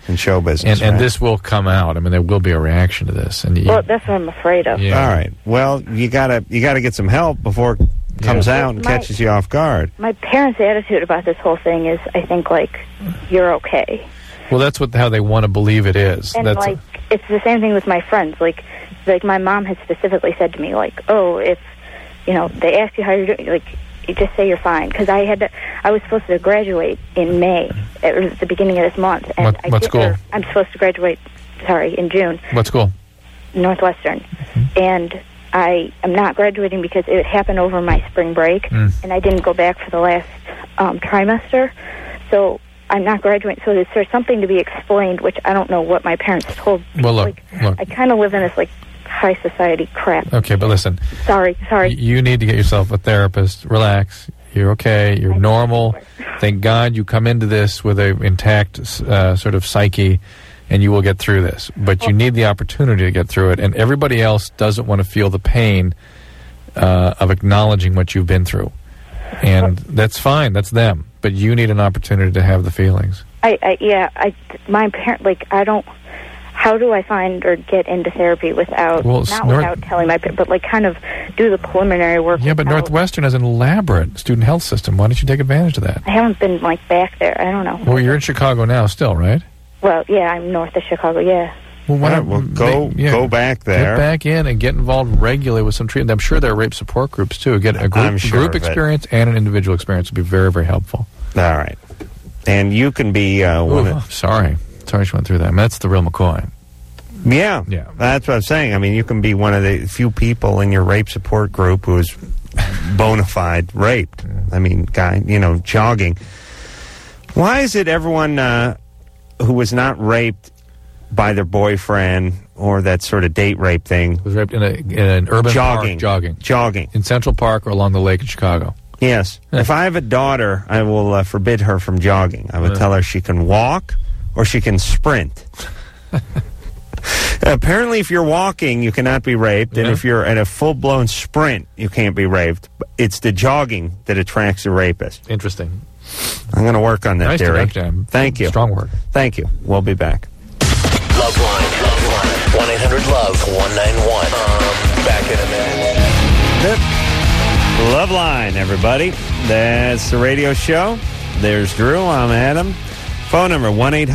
in show business. And this will come out. I mean, there will be a reaction to this. And well, that's what I'm afraid of. Yeah. All right. Well, you gotta get some help before it comes out and catches you off guard. My parents' attitude about this whole thing is, I think, like, you're okay. Well, that's how they want to believe it is. And, like, it's the same thing with my friends. Like my mom has specifically said to me, like, oh, if, they ask you how you're doing, like, you just say you're fine. Because I was supposed to graduate in May, at the beginning of this month. And what school? I'm supposed to graduate, in June. What school? Northwestern. Mm-hmm. And I am not graduating because it happened over my spring break, and I didn't go back for the last trimester. So I'm not graduating. So there's something to be explained, which I don't know what my parents told me. Well, look. I kind of live in this, like, high society crap. Okay, but listen. Sorry. You need to get yourself a therapist. Relax. You're okay. You're normal. Thank God you come into this with an intact sort of psyche, and you will get through this. But you need the opportunity to get through it, and everybody else doesn't want to feel the pain of acknowledging what you've been through. And that's fine. That's them. But you need an opportunity to have the feelings. My parent, like, I don't... How do I find or get into therapy without, without telling my parents, but, like, kind of do the preliminary work? Yeah, but Northwestern has an elaborate student health system. Why don't you take advantage of that? I haven't been, like, back there. I don't know. Well, you're in Chicago now still, right? Well, yeah, I'm north of Chicago, yeah. Well, why not go back there. Get back in and get involved regularly with some treatment. I'm sure there are rape support groups, too. Get a group experience and an individual experience would be very, very helpful. All right. And you can be... Sorry she went through that. I mean, that's the real McCoy. Yeah, that's what I'm saying. I mean, you can be one of the few people in your rape support group who is bona fide raped. I mean, guy, jogging. Why is it everyone who was not raped by their boyfriend or that sort of date rape thing was raped in an urban park jogging in Central Park or along the lake in Chicago? Yes. If I have a daughter, I will forbid her from jogging. I would tell her she can walk or she can sprint. Apparently, if you're walking, you cannot be raped, and if you're at a full-blown sprint, you can't be raped. It's the jogging that attracts a rapist. Interesting. I'm going to work on that theory. Thank you. Strong word. Thank you. We'll be back. Loveline. 1-800-LOVE-191. Back in a minute. Loveline, everybody. That's the radio show. There's Drew. I'm Adam. Phone number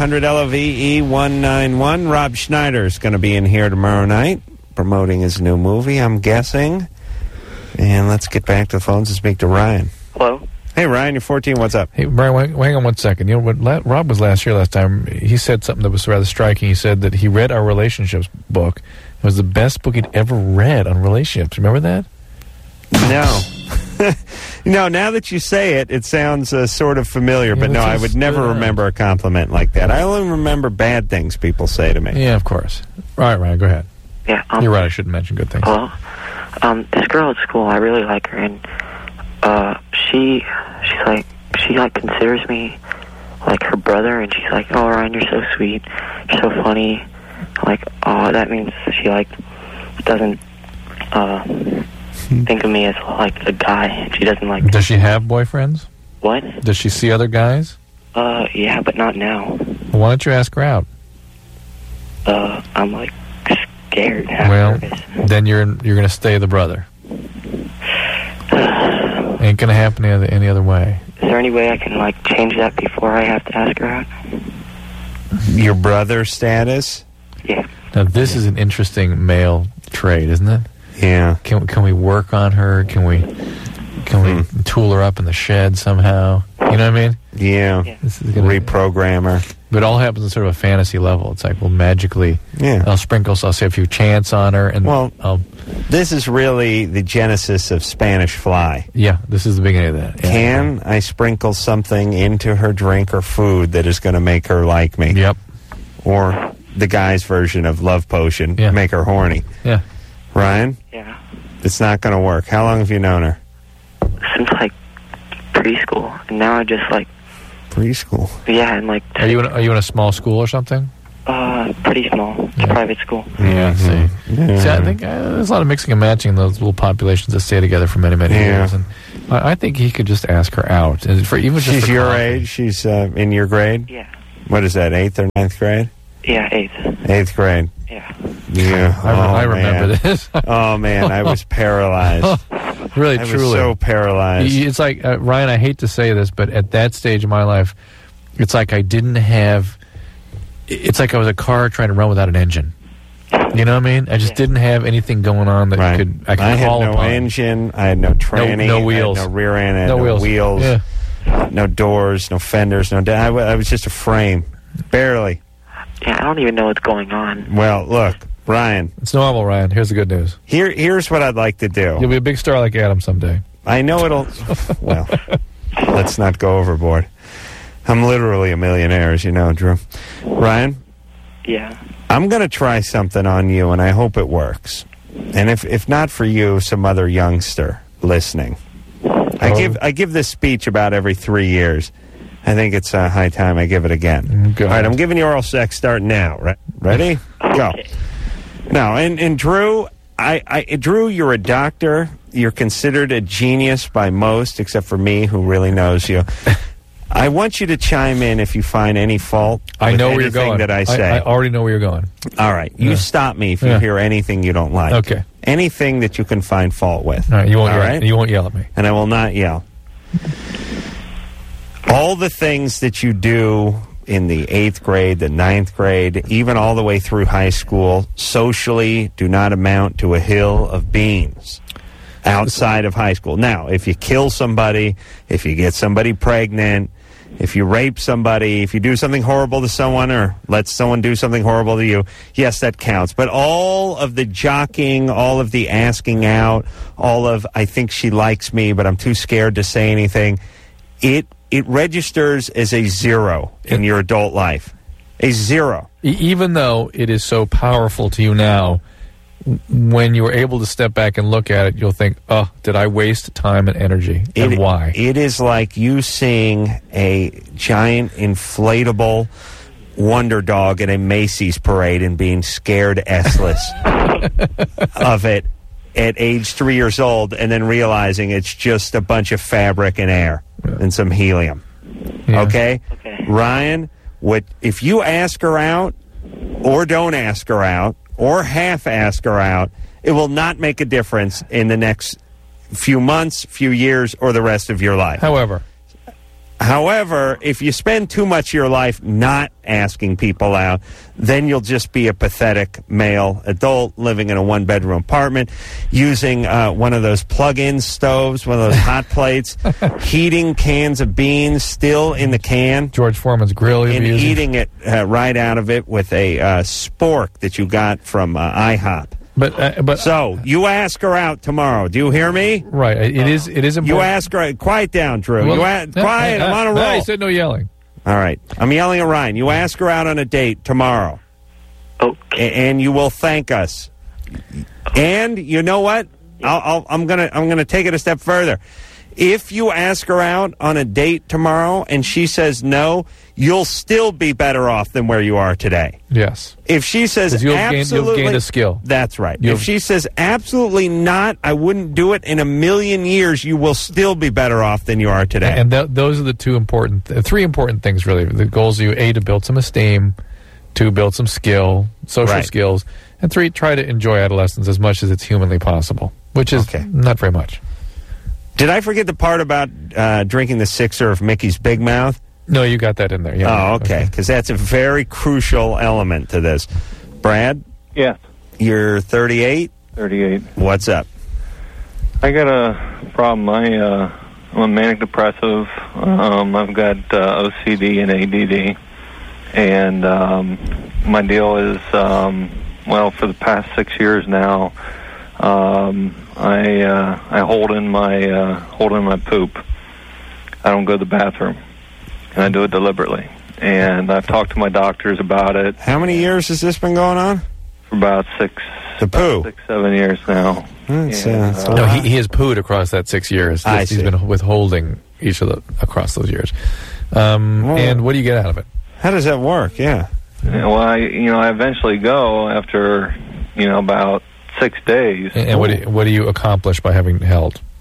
1-800-LOVE-191. Rob Schneider's going to be in here tomorrow night promoting his new movie, I'm guessing. And let's get back to the phones and speak to Ryan. Hello. Hey, Ryan, you're 14. What's up? Hey, Brian, hang on one second. You know, when Rob was last time, he said something that was rather striking. He said that he read our relationships book. It was the best book he'd ever read on relationships. Remember that? No. No, now that you say it, it sounds sort of familiar, but no, I would never remember a compliment like that. I only remember bad things people say to me. Yeah, of course. All right, Ryan, go ahead. Yeah, you're right, I shouldn't mention good things. Hello. This girl at school, I really like her, and she considers me like her brother, and she's like, "Oh, Ryan, you're so sweet, you're so funny." I'm like, oh, that means she doesn't think of me as like the guy. She doesn't like. Does she have boyfriends? What? Does she see other guys? Yeah, but not now. Well, why don't you ask her out? I'm like scared. Well, then you're gonna stay the brother. Ain't gonna happen any other way. Is there any way I can like change that before I have to ask her out? Your brother status? Yeah. Now this is an interesting male trait, isn't it? Yeah. Can we work on her? Can we tool her up in the shed somehow? You know what I mean? Yeah. This is gonna reprogram her. But it all happens at sort of a fantasy level. It's like, well, magically, I'll say a few chants on her, and this is really the genesis of Spanish Fly. Yeah, this is the beginning of that. Yeah. Can I sprinkle something into her drink or food that is going to make her like me? Yep. Or the guy's version of Love Potion, make her horny. Yeah. Ryan? Yeah. It's not going to work. How long have you known her? Since like preschool, and now I just like preschool. Yeah, and like. Are you in a small school or something? Pretty small. It's a private school. Yeah, see, I think there's a lot of mixing and matching those little populations that stay together for many, many years, and I think he could just ask her out. And she's your age. She's in your grade. Yeah. What is that, 8th or 9th grade? Yeah, 8th. 8th grade. Yeah. I remember this. Oh, man, I was paralyzed. Really, I truly. was so paralyzed. It's like, Ryan, I hate to say this, but at that stage of my life, it's like I didn't have... It's like I was a car trying to run without an engine. You know what I mean? I just didn't have anything going on that I could call had no upon. engine. I had no tranny. No wheels. I had no rear end. I had No no wheels. Yeah. No doors. No fenders. I was just a frame. Barely. Yeah, I don't even know what's going on. Well, look, Ryan. It's normal, Ryan. Here's the good news. Here's what I'd like to do. You'll be a big star like Adam someday. I know it'll... Well, let's not go overboard. I'm literally a millionaire, as you know, Drew. Ryan? Yeah. I'm going to try something on you, and I hope it works. And if not for you, some other youngster listening. I give this speech about every 3 years. I think it's high time I give it again. All right, I'm giving you oral sex starting now. Right? Ready? Go. Now, and Drew, Drew, you're a doctor. You're considered a genius by most, except for me, who really knows you. I want you to chime in if you find any fault. I know where you're going. That I say. I already know where you're going. All right. You stop me if you hear anything you don't like. Okay. Anything that you can find fault with. All right. You won't yell at me. And I will not yell. All the things that you do in the 8th grade, the 9th grade, even all the way through high school, socially do not amount to a hill of beans outside of high school. Now, if you kill somebody, if you get somebody pregnant, if you rape somebody, if you do something horrible to someone or let someone do something horrible to you, yes, that counts. But all of the jockeying, all of the asking out, all of I think she likes me, but I'm too scared to say anything, it registers as a 0 in your adult life. A 0. Even though it is so powerful to you now, when you're able to step back and look at it, you'll think, oh, did I waste time and energy? And why? It is like you seeing a giant inflatable wonder dog at a Macy's parade and being scared S-less of it at age 3 years old and then realizing it's just a bunch of fabric and air and some helium. Yeah. Okay? Ryan, if you ask her out or don't ask her out, or half-ask her out, it will not make a difference in the next few months, few years, or the rest of your life. However, if you spend too much of your life not asking people out, then you'll just be a pathetic male adult living in a one-bedroom apartment, using one of those plug-in stoves, one of those hot plates, heating cans of beans still in the can. George Foreman's grill. And eating it right out of it with a spork that you got from IHOP. But so you ask her out tomorrow. Do you hear me? Right. It is important. You ask her. Quiet down, Drew. Quiet. I'm on a roll. I said no yelling. All right. I'm yelling at Ryan. You ask her out on a date tomorrow. Okay. And you will thank us. And you know what? I'm gonna take it a step further. If you ask her out on a date tomorrow and she says no, you'll still be better off than where you are today. Yes. If she says you'll absolutely... gain a skill. That's right. If she says absolutely not, I wouldn't do it in a million years, you will still be better off than you are today. And those are the three important things, really. The goals are A, to build some esteem, 2, build some skill, social skills, and 3, try to enjoy adolescence as much as it's humanly possible, which is not very much. Did I forget the part about drinking the 6er of Mickey's Big Mouth? No, you got that in there. Yeah. Oh, okay, because that's a very crucial element to this. Brad? Yes. You're 38? 38. What's up? I got a problem. I'm a manic depressive. I've got OCD and ADD. And my deal is, for the past 6 years now, I hold in my poop. I don't go to the bathroom, and I do it deliberately. And I've talked to my doctors about it. How many years has this been going on? For about 6, 7 years now. No, he has pooed across that 6 years. He's been withholding across those years. And what do you get out of it? How does that work? Yeah. Well, I eventually go after about 6 days. And what do you accomplish by having held?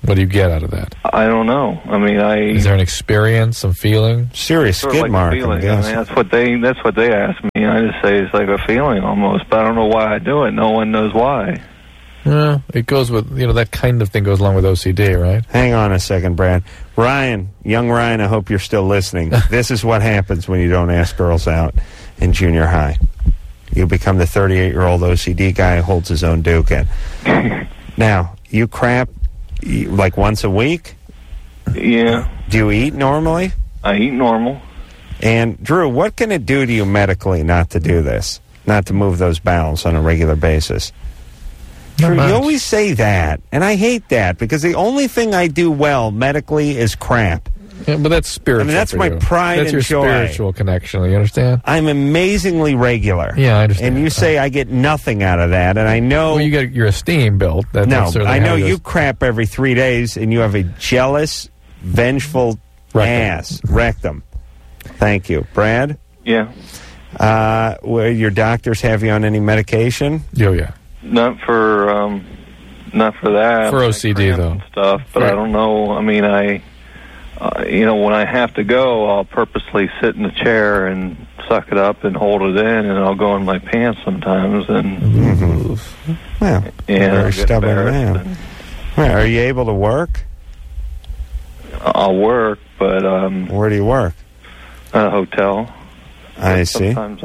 What do you get out of that? I don't know. I mean, Is there an experience, some feeling? Serious sort of skid like a mark, feeling. I guess. I mean, that's what they ask me. I just say it's like a feeling almost, but I don't know why I do it. No one knows why. Well, it goes with, that kind of thing goes along with OCD, right? Hang on a second, Brad. Ryan, young Ryan, I hope you're still listening. This is what happens when you don't ask girls out in junior high. You become the 38-year-old OCD guy who holds his own Duke in. Now, you crap like once a week? Yeah. Do you eat normally? I eat normal. And, Drew, what can it do to you medically not to do this? Not to move those bowels on a regular basis? Drew, you always say that, and I hate that, because the only thing I do well medically is crap. Yeah, but that's spiritual. I mean, that's my pride and joy. That's your spiritual connection, you understand? I'm amazingly regular. Yeah, I understand. And you say I get nothing out of that, and I know... Well, you get your esteem built. I know you crap every 3 days, and you have a jealous, vengeful ass. Rectum. Thank you. Brad? Yeah. Your doctors have you on any medication? Oh, yeah. Not for that. For OCD, though. And stuff, but I don't know. I mean, when I have to go, I'll purposely sit in the chair and suck it up and hold it in, and I'll go in my pants sometimes. And well, very stubborn man. Are you able to work? I'll work, but where do you work? At a hotel. I see. Sometimes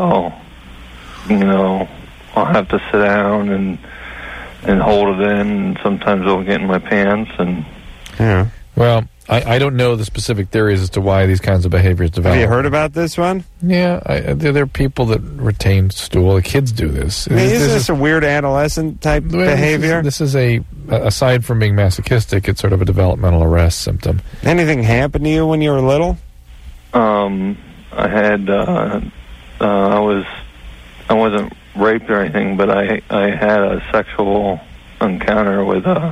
I'll have to sit down and hold it in, and sometimes it'll get in my pants. And yeah. Well, I don't know the specific theories as to why these kinds of behaviors develop. Have you heard about this one? Yeah, there are people that retain stool. The kids do this. I mean, isn't this a weird adolescent type behavior? This is aside from being masochistic, it's sort of a developmental arrest symptom. Anything happened to you when you were little? I had I wasn't raped or anything, but I had a sexual encounter with a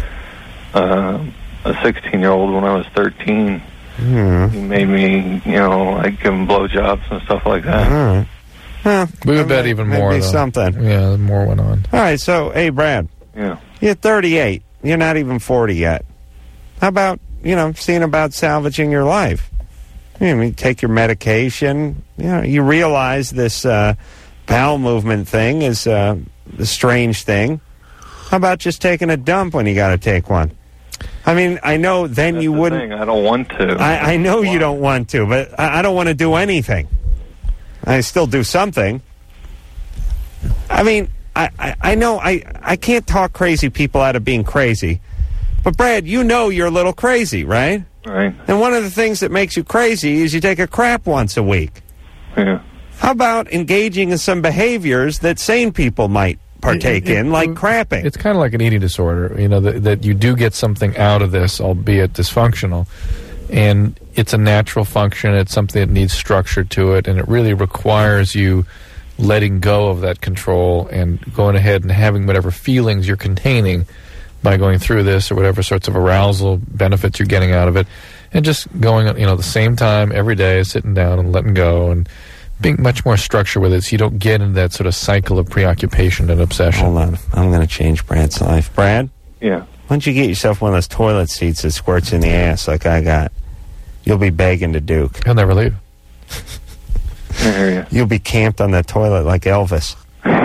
16-year-old when I was 13. He made me, I'd give him blowjobs and stuff like that. All right. Well, we would bet even more, though. Something. Yeah, more went on. All right, so, hey, Brad. Yeah. You're 38. You're not even 40 yet. How about, seeing about salvaging your life? Take your medication. You realize this bowel movement thing is a strange thing. How about just taking a dump when you got to take one? I mean, I know then you wouldn't... Thing. I don't want to. I know you don't want to, but I don't want to do anything. I still do something. I mean, I know I can't talk crazy people out of being crazy. But, Brad, you're a little crazy, right? Right. And one of the things that makes you crazy is you take a crap once a week. Yeah. How about engaging in some behaviors that sane people might partake in, like crapping? It's kind of like an eating disorder, that you do get something out of this, albeit dysfunctional. And it's a natural function. It's something that needs structure to it, and it really requires you letting go of that control and going ahead and having whatever feelings you're containing by going through this, or whatever sorts of arousal benefits you're getting out of it, and just going, the same time every day, sitting down and letting go, and being much more structured with it, so you don't get into that sort of cycle of preoccupation and obsession. Hold on. I'm going to change Brad's life. Brad? Yeah. Why don't you get yourself one of those toilet seats that squirts in the ass like I got? You'll be begging to Duke. He'll never leave. I hear you. You'll be camped on that toilet like Elvis.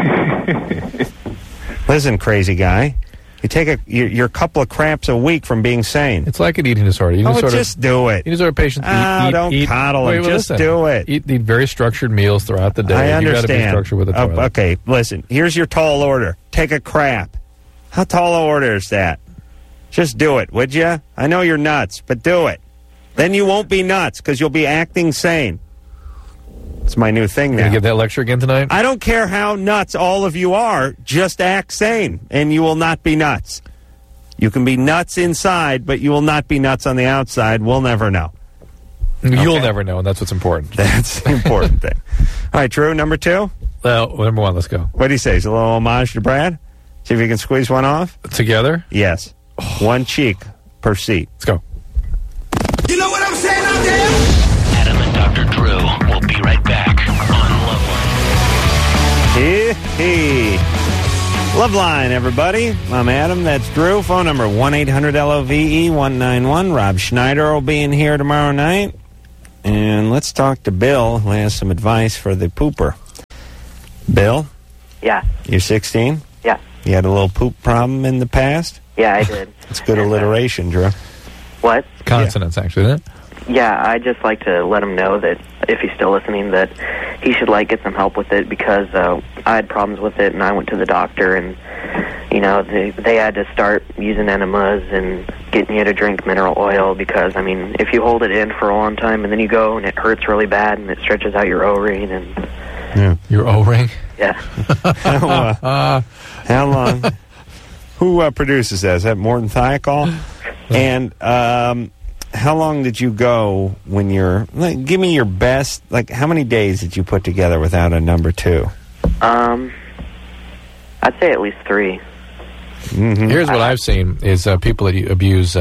Listen, crazy guy. You take you're a couple of craps a week from being sane. It's like an eating disorder. Just do it. Eating disorder patients don't coddle him. Just do it. Eat very structured meals throughout the day. I understand. You got to be structured with the toilet. Okay, listen. Here's your tall order. Take a crap. How tall an order is that? Just do it, would you? I know you're nuts, but do it. Then you won't be nuts because you'll be acting sane. It's my new thing now. Going to give that lecture again tonight? I don't care how nuts all of you are. Just act sane, and you will not be nuts. You can be nuts inside, but you will not be nuts on the outside. We'll never know. You'll never know, and that's what's important. That's the important thing. All right, Drew, number 2? Number 1, let's go. What do you say? Is a little homage to Brad? See if you can squeeze one off? Together? Yes. One cheek per seat. Let's go. You know what I'm saying out there? Adam and Dr. Drew will be right back on Loveline. Hey. Loveline, everybody. I'm Adam. That's Drew. Phone number 1-800-LOVE-191. Rob Schneider will be in here tomorrow night. And let's talk to Bill, who has some advice for the pooper. Bill? Yeah. You're 16? Yeah. You had a little poop problem in the past? Yeah, I did. It's good alliteration, Drew. What? Consonants, actually, isn't it? Yeah, I just like to let him know that if he's still listening, that he should get some help with it, because I had problems with it, and I went to the doctor, and they had to start using enemas and getting you to drink mineral oil, because if you hold it in for a long time and then you go and it hurts really bad and it stretches out your O-ring and your O-ring. Yeah. How long? Who produces that? Is that Morton Thiokol? And how long did you go when you're... give me your best... how many days did you put together without a number 2? I'd say at least 3. Mm-hmm. Here's what I've seen is people that abuse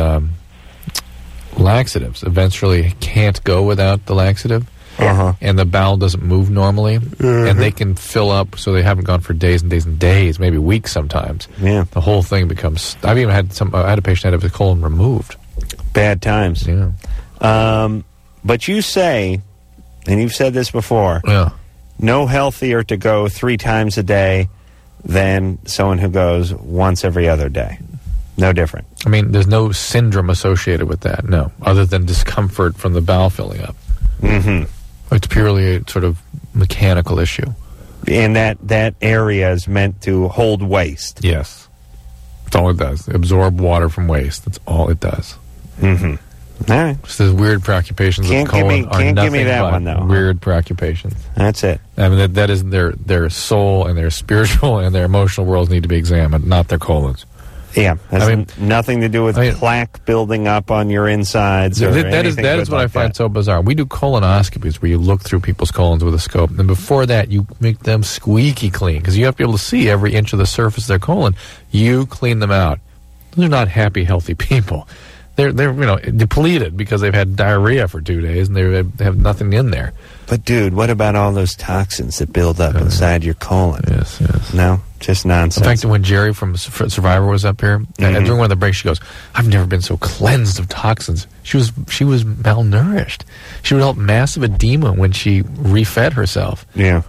laxatives eventually can't go without the laxative. And the bowel doesn't move normally, and they can fill up, so they haven't gone for days and days and days, maybe weeks sometimes. Yeah. The whole thing becomes... I've even had I had a patient have his colon removed. Bad times. Yeah. But you say, and you've said this before, no healthier to go 3 times a day than someone who goes once every other day. No different. I mean, there's no syndrome associated with that, no, other than discomfort from the bowel filling up. Mm-hmm. It's purely a sort of mechanical issue. And that area is meant to hold waste. Yes. That's all it does. Absorb water from waste. That's all it does. Mm-hmm. All right. Just those weird preoccupations of colon are can't nothing give me that but one, though. weird preoccupations. That's it. I mean, that is their soul and their spiritual and their emotional worlds need to be examined, not their colons. Yeah, has nothing to do with plaque building up on your insides. Or that is what I find so bizarre. We do colonoscopies where you look through people's colons with a scope, and before that, you make them squeaky clean because you have to be able to see every inch of the surface of their colon. You clean them out. Those are not happy, healthy people. They're depleted because they've had diarrhea for 2 days and they have nothing in there. But dude, what about all those toxins that build up inside your colon? Yes. No, just nonsense. In fact, when Jerry from Survivor was up here, during one of the breaks, she goes, "I've never been so cleansed of toxins." She was malnourished. She would develop massive edema when she refed herself. Yeah,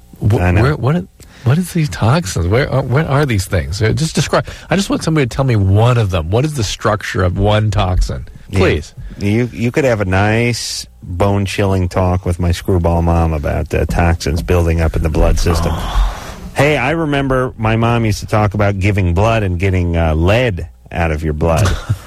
I know. What is these toxins? What are these things? Just describe. I just want somebody to tell me one of them. What is the structure of one toxin? Please. Yeah. You could have a nice bone-chilling talk with my screwball mom about toxins building up in the blood system. Hey, I remember my mom used to talk about giving blood and getting lead out of your blood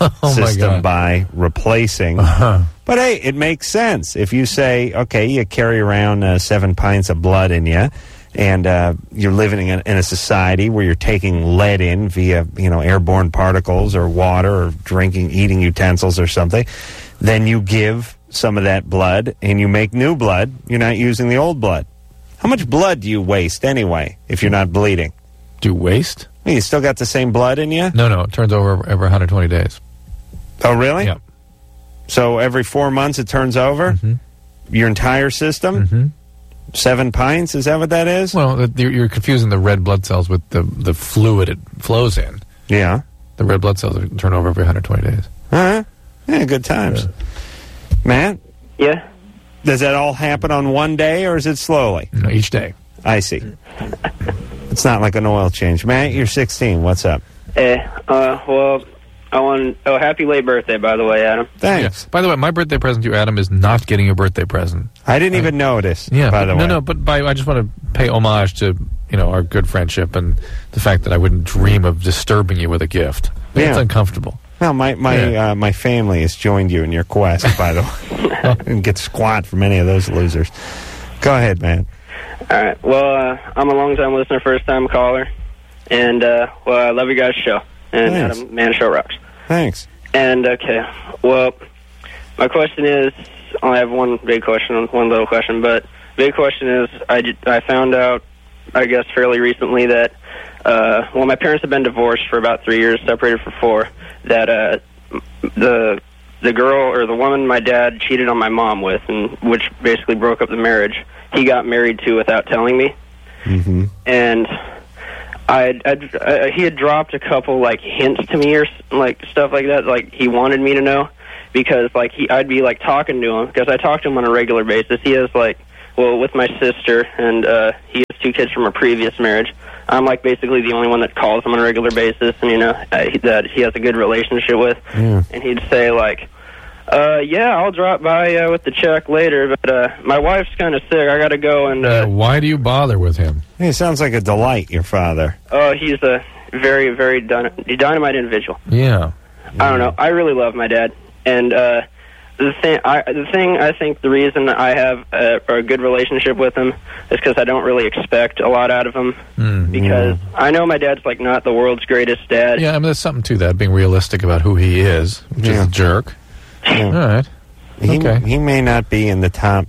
system by replacing. But hey, it makes sense. If you say, okay, you carry around 7 pints of blood in you, and you're living in a society where you're taking lead in via, airborne particles or water or eating utensils or something, then you give some of that blood and you make new blood. You're not using the old blood. How much blood do you waste anyway if you're not bleeding? Do you waste? You still got the same blood in you? No, it turns over every 120 days. Oh, really? Yeah. So every 4 months it turns over? Mm-hmm. Your entire system? Mm-hmm. 7 pints? Is that what that is? Well, you're confusing the red blood cells with the fluid it flows in. Yeah. The red blood cells turn over every 120 days. Yeah, good times. Yeah. Matt? Yeah? Does that all happen on one day, or is it slowly? No, each day. I see. It's not like an oil change. Matt, you're 16. What's up? Well, happy late birthday, by the way, Adam. Thanks. Yeah. By the way, my birthday present to you, Adam, is not getting a birthday present. I didn't even notice, by the way. No, but I just want to pay homage to, our good friendship and the fact that I wouldn't dream of disturbing you with a gift. It's uncomfortable. Well, my family has joined you in your quest, by the way. I didn't get squat from any of those losers. Go ahead, man. All right. Well, I'm a long-time listener, first-time caller. And, I love your guys' show. And Thanks. Adam, man, show rocks. Thanks. And, okay, well, my question is, I have one big question, one little question, but big question is, I found out, I guess, fairly recently that, my parents have been divorced for about 3 years, separated for 4, that the girl or the woman my dad cheated on my mom with, and which basically broke up the marriage, he got married to without telling me. Mm-hmm. And he had dropped a couple like hints to me or like stuff like that, like he wanted me to know, because like I'd be like talking to him, because I talk to him on a regular basis. He has like, well, with my sister, and he has 2 kids from a previous marriage. I'm like basically the only one that calls him on a regular basis, and that he has a good relationship with. Yeah. And he'd say like, yeah, I'll drop by with the check later, but my wife's kind of sick. I got to go. And why do you bother with him? He sounds like a delight, your father. Oh, he's a very, very dynamite individual. Yeah. I don't know. I really love my dad, and the reason I have a good relationship with him is because I don't really expect a lot out of him. Because I know my dad's like not the world's greatest dad. Yeah, I mean, there's something to that, being realistic about who he is, which is a jerk. Yeah. All right. He may not be in the top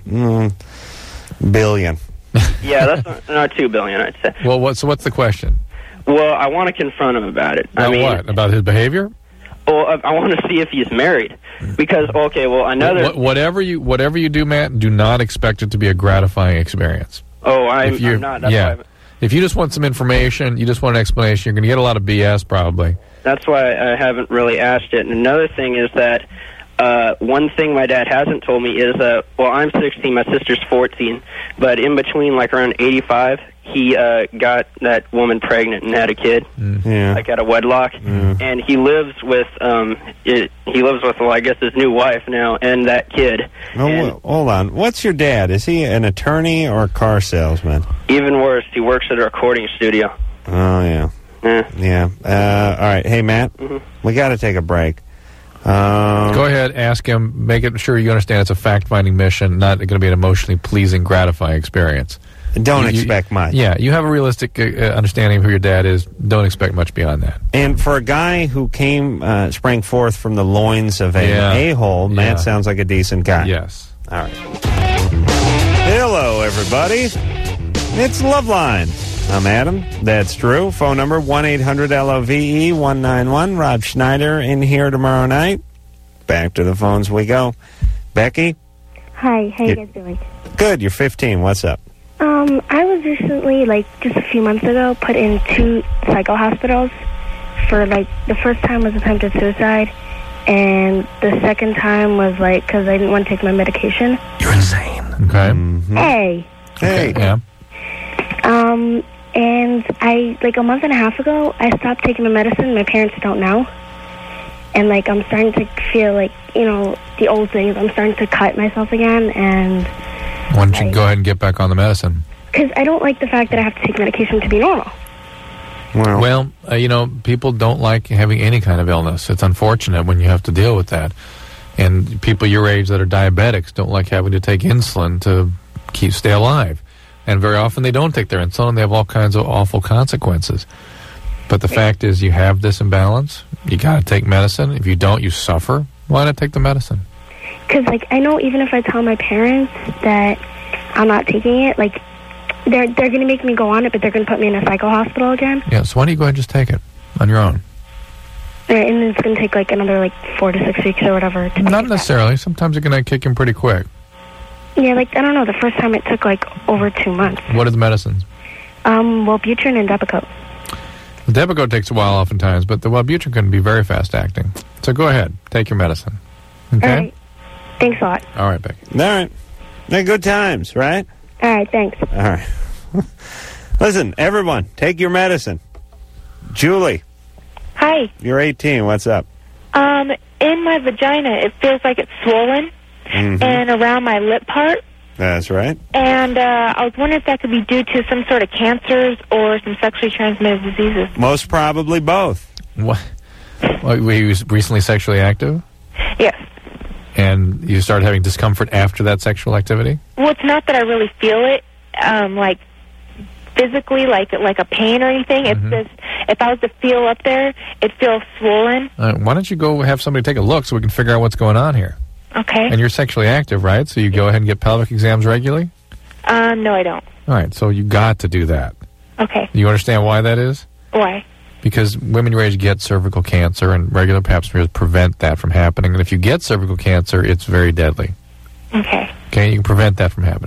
billion. Yeah, that's not 2 billion, I'd say. Well, what's the question? Well, I want to confront him about it. About what? About his behavior? Well, I want to see if he's married. Because, okay, well, another... Whatever you do, Matt, do not expect it to be a gratifying experience. Oh, I'm not. That's why if you just want some information, you just want an explanation, you're going to get a lot of BS probably. That's why I haven't really asked it. And another thing is that one thing my dad hasn't told me is, well, I'm 16, my sister's 14, but in between, like around 85, he got that woman pregnant and had a kid, like at a wedlock, and he lives with, well, I guess his new wife now, and that kid. Oh, hold on. What's your dad? Is he an attorney or a car salesman? Even worse, he works at a recording studio. Oh, yeah. Yeah. All right. Hey, Matt, we got to take a break. Go ahead, ask him, make it sure you understand it's a fact-finding mission, not going to be an emotionally pleasing, gratifying experience. Don't expect much. Yeah, you have a realistic understanding of who your dad is. Don't expect much beyond that. And for a guy who sprang forth from the loins of an a-hole, Matt sounds like a decent guy. Yes. All right. Hello, everybody. It's Loveline. I'm Adam. That's Drew. Phone number 1-800-LOVE-191. Rob Schneider in here tomorrow night. Back to the phones we go. Becky? Hi. How you guys doing? Good. You're 15. What's up? I was recently, like, just a few months ago, put in 2 psycho hospitals for, like, the first time was attempted suicide, and the second time was, like, because I didn't want to take my medication. You're insane. Okay. Hey. Hey. Yeah. And I, like, a month and a half ago, I stopped taking my medicine. My parents don't know. And, like, I'm starting to feel, like, you know, the old things. I'm starting to cut myself again, and... Why don't you go ahead and get back on the medicine? Because I don't like the fact that I have to take medication to be normal. Well, you know, people don't like having any kind of illness. It's unfortunate when you have to deal with that. And people your age that are diabetics don't like having to take insulin to stay alive. And very often they don't take their insulin, and they have all kinds of awful consequences. But the fact is, you have this imbalance. You got to take medicine. If you don't, you suffer. Why not take the medicine? Because, like, I know even if I tell my parents that I'm not taking it, like, they're going to make me go on it, but they're going to put me in a psycho hospital again. Yeah, so why don't you go ahead and just take it on your own? Right, and it's going to take, like, another, like, 4 to 6 weeks or whatever. Not necessarily. Sometimes it's going to kick in pretty quick. Yeah, like, I don't know. The first time it took, like, over 2 months. What are the medicines? Wellbutrin and Depakote. The Depakote takes a while oftentimes, but the Wellbutrin can be very fast-acting. So go ahead. Take your medicine. Okay? All right. Thanks a lot. All right, Becky. All right. They're good times, right? All right, thanks. All right. Listen, everyone, take your medicine. Julie. Hi. You're 18. What's up? In my vagina, it feels like it's swollen, and around my lip part. That's right. And I was wondering if that could be due to some sort of cancers or some sexually transmitted diseases. Most probably both. What? Were you recently sexually active? Yes. And you started having discomfort after that sexual activity? Well, it's not that I really feel it, like physically, like a pain or anything. It's just, if I was to feel up there, it feels swollen. Why don't you go have somebody take a look so we can figure out what's going on here? Okay. And you're sexually active, right? So you go ahead and get pelvic exams regularly? No, I don't. All right, so you got to do that. Okay. You understand why that is? Why? Because women your age get cervical cancer, and regular pap smears prevent that from happening. And if you get cervical cancer, it's very deadly. Okay. Okay, you can prevent that from happening.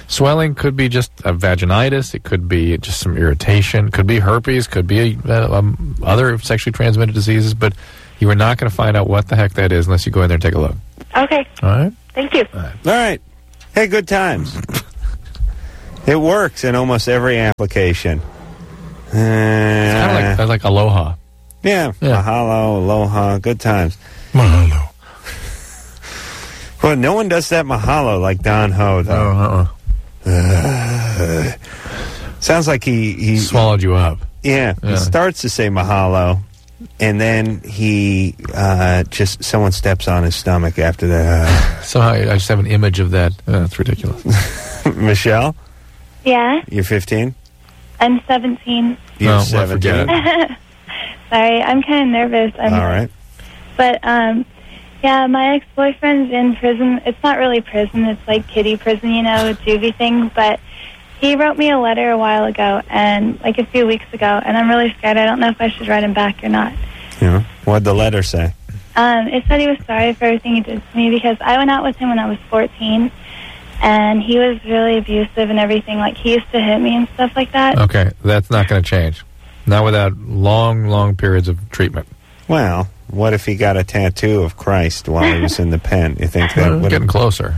Swelling could be just a vaginitis. It could be just some irritation. Could be herpes. Could be other sexually transmitted diseases. But you are not going to find out what the heck that is unless you go in there and take a look. Okay. All right? Thank you. All right. Hey, good times. It works in almost every application. It's kind of like Aloha. Yeah. Mahalo, Aloha, good times. Mahalo. Well, no one does that mahalo like Don Ho, though. Sounds like he swallowed you up. Yeah, he starts to say mahalo, and then he just someone steps on his stomach after that. Somehow I just have an image of that. That's ridiculous. Michelle? Yeah? You're 15? I'm 17. You're 17? Sorry, I'm kind of nervous. All right. But, yeah, my ex-boyfriend's in prison. It's not really prison. It's like kiddie prison, you know, a juvie thing. But he wrote me a letter a while ago, and like a few weeks ago, and I'm really scared. I don't know if I should write him back or not. Yeah. What'd the letter say? It said he was sorry for everything he did to me because I went out with him when I was 14, and he was really abusive and everything. Like, he used to hit me and stuff like that. Okay, that's not going to change. Not without long periods of treatment. Well, what if he got a tattoo of Christ while he was in the pen? You think that would getting closer?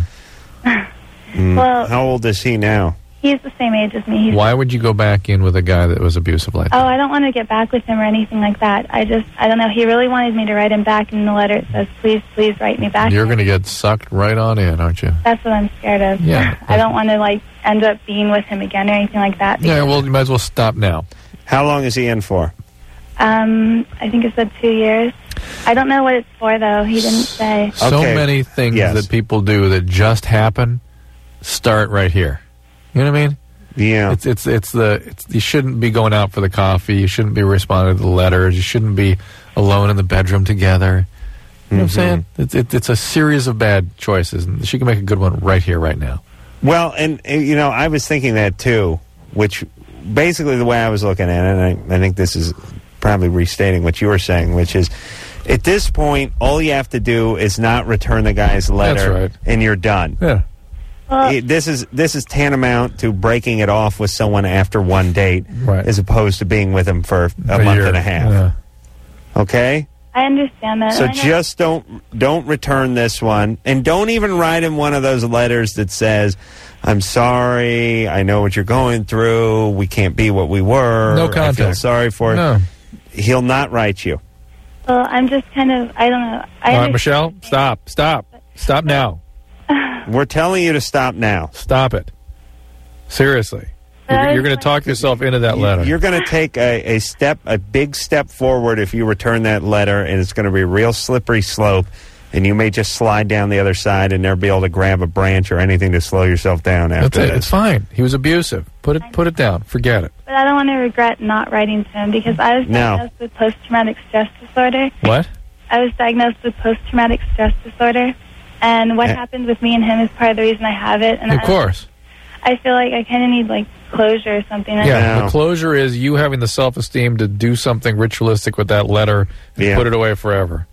Well, how old is he now? He's the same age as me. Why would you go back in with a guy that was abusive like that? Oh, I don't want to get back with him or anything like that. I don't know. He really wanted me to write him back, and in the letter it says, please write me back. You're going to get sucked right on in, aren't you? That's what I'm scared of. Yeah. I don't want to, like, end up being with him again or anything like that. Yeah, well, you might as well stop now. How long is he in for? I think it said 2 years. I don't know what it's for, though. He didn't say. So many things that people do that just happen start right here. You know what I mean? Yeah. You shouldn't be going out for the coffee. You shouldn't be responding to the letters. You shouldn't be alone in the bedroom together. You know what I'm saying? It's a series of bad choices, and she can make a good one right here, right now. Well, and you know, I was thinking that too, which basically the way I was looking at it, and I think this is probably restating what you were saying, which is at this point, all you have to do is not return the guy's letter, That's right. and you're done. Yeah. This is tantamount to breaking it off with someone after one date, as opposed to being with him for a month year. and a half. Yeah. Okay? I understand that. So just don't return this one, and don't even write him one of those letters that says, "I'm sorry, I know what you're going through, we can't be what we were, No contact. I feel sorry for it." No. He'll not write you. Well, I'm just kind of, I don't know. All right, Michelle, stop now. We're telling you to stop now. Stop it. Seriously. You're going to talk yourself into that letter. You're going to take a big step forward if you return that letter, and it's going to be a real slippery slope, and you may just slide down the other side and never be able to grab a branch or anything to slow yourself down after That's it. this. It's fine. He was abusive. Put it down. Forget it. But I don't want to regret not writing to him because I was diagnosed with post-traumatic stress disorder. What? I was diagnosed with post-traumatic stress disorder, and what happened with me and him is part of the reason I have it. And Of course. I feel like I kind of need, like, closure or something. Yeah, the closure is you having the self-esteem to do something ritualistic with that letter and put it away forever.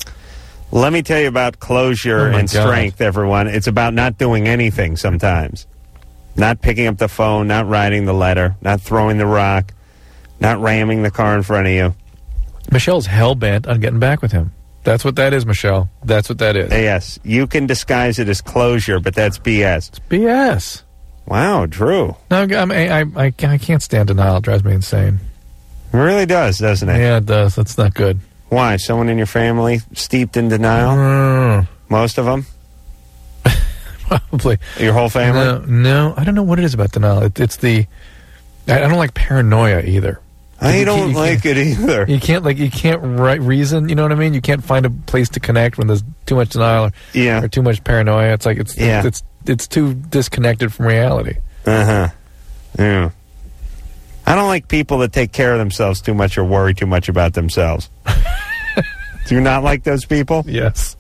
Let me tell you about closure and strength, everyone. It's about not doing anything sometimes. Not picking up the phone, not writing the letter, not throwing the rock, not ramming the car in front of you. Michelle's hell-bent on getting back with him. That's what that is, Michelle. That's what that is. Yes. You can disguise it as closure, but that's BS. It's BS. Wow, Drew. No, I can't stand denial. It drives me insane. It really does, doesn't it? Yeah, it does. That's not good. Why? Someone in your family steeped in denial? Most of them? Probably. Your whole family? No. I don't know what it is about denial. It's the... I don't like paranoia either. I don't like it either. You can't reason, you know what I mean? You can't find a place to connect when there's too much denial or too much paranoia. It's like it's too disconnected from reality. Yeah. I don't like people that take care of themselves too much or worry too much about themselves. Do you not like those people? Yes.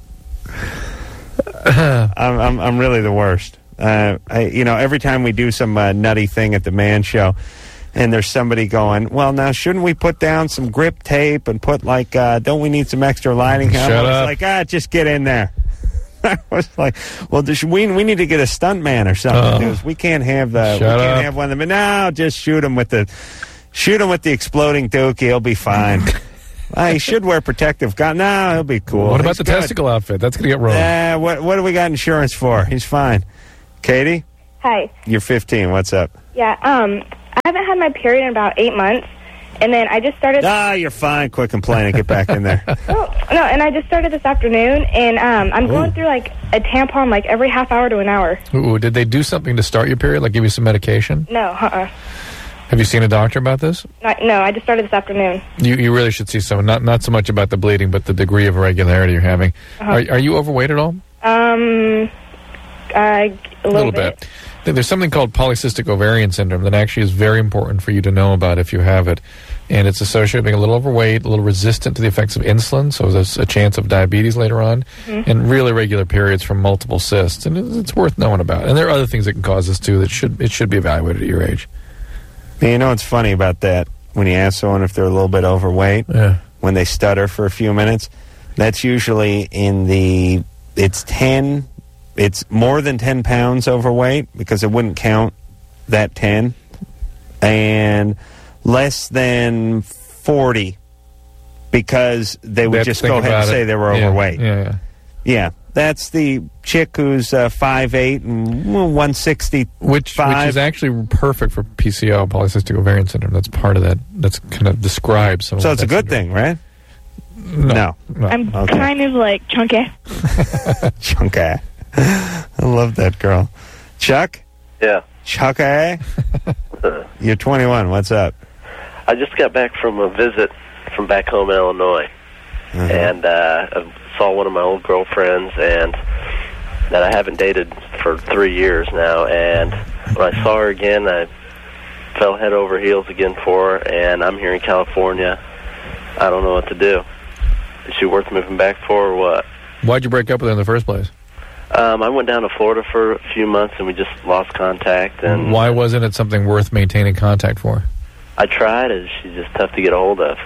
I'm really the worst. Every time we do some nutty thing at the Man Show, and there's somebody going, well, now, shouldn't we put down some grip tape and put, don't we need some extra lighting? Shut up. It's like, just get in there. I was like, well, we need to get a stunt man or something. Because we can't have have one of them. No, just shoot him with the exploding dookie. He'll be fine. He should wear protective gun. No, he'll be cool. What about the testicle outfit? That's going to get ruined. What do we got insurance for? He's fine. Katie? Hi. You're 15. What's up? Yeah, I haven't had my period in about 8 months, and then I just started... you're fine. Quit complaining. Get back in there. No, and I just started this afternoon, and I'm going through, like, a tampon, like, every half hour to an hour. Ooh, did they do something to start your period, like give you some medication? No, Have you seen a doctor about this? No, I just started this afternoon. You really should see someone. Not so much about the bleeding, but the degree of irregularity you're having. Are you overweight at all? A little bit. There's something called polycystic ovarian syndrome that actually is very important for you to know about if you have it. And it's associated with being a little overweight, a little resistant to the effects of insulin, so there's a chance of diabetes later on, and really irregular periods from multiple cysts. And it's worth knowing about. And there are other things that can cause this, too, that should be evaluated at your age. You know what's funny about that? When you ask someone if they're a little bit overweight, when they stutter for a few minutes, that's usually it's more than 10 pounds overweight, because it wouldn't count that 10, and less than 40, because they would just go ahead and say they were overweight. Yeah. That's the chick who's 5'8" and 165. Which is actually perfect for PCO, polycystic ovarian syndrome. That's part of that. That's kind of describes some of that. So it's a good thing, right? No. I'm kind of like chunky. Chunky. I love that girl. Chuck? Yeah. Chunky? You're 21. What's up? I just got back from a visit from back home in Illinois. And I saw one of my old girlfriends and that I haven't dated for 3 years now. And when I saw her again, I fell head over heels again for her. And I'm here in California. I don't know what to do. Is she worth moving back for or what? Why'd you break up with her in the first place? I went down to Florida for a few months and we just lost contact. And why wasn't it something worth maintaining contact for? I tried, and she's just tough to get a hold of.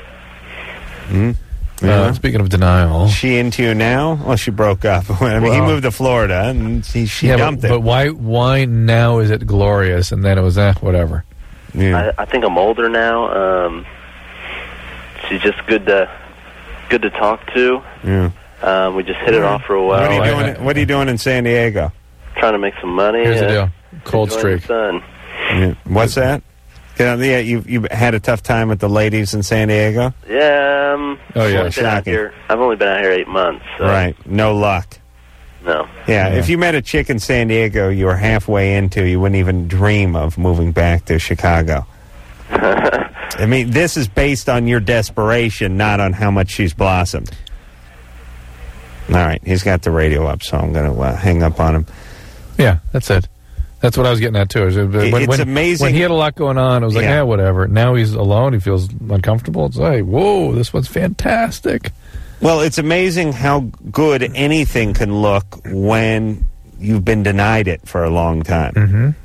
Speaking of denial, she into you now? Well, she broke up. I mean, he moved to Florida, and she dumped it. But why now is it glorious, and then it was whatever? Yeah. I think I'm older now. She's just good to talk to. Yeah. We just hit it off for a while. What are you doing in San Diego? Trying to make some money. Here's the deal. Cold streak. Yeah. What's that? You had a tough time with the ladies in San Diego? Yeah. I've only been out here 8 months. So. Right. No luck. No. Yeah. If you met a chick in San Diego you were halfway into, you wouldn't even dream of moving back to Chicago. I mean, this is based on your desperation, not on how much she's blossomed. All right. He's got the radio up, so I'm going to hang up on him. Yeah, that's it. That's what I was getting at, too. It's amazing. When he had a lot going on, I was like, whatever. Now he's alone. He feels uncomfortable. It's like, whoa, this one's fantastic. Well, it's amazing how good anything can look when you've been denied it for a long time.